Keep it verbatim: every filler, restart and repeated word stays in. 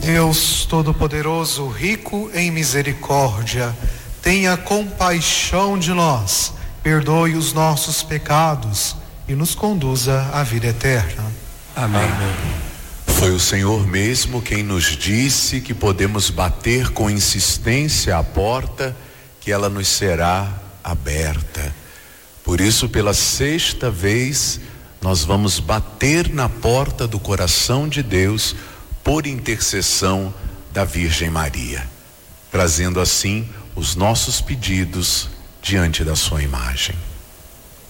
Deus Todo-Poderoso, rico em misericórdia, tenha compaixão de nós, perdoe os nossos pecados e nos conduza à vida eterna. Amém. Amém. Foi o Senhor mesmo quem nos disse que podemos bater com insistência à porta, que ela nos será aberta. Por isso, pela sexta vez, nós vamos bater na porta do coração de Deus por intercessão da Virgem Maria, trazendo assim os nossos pedidos diante da sua imagem.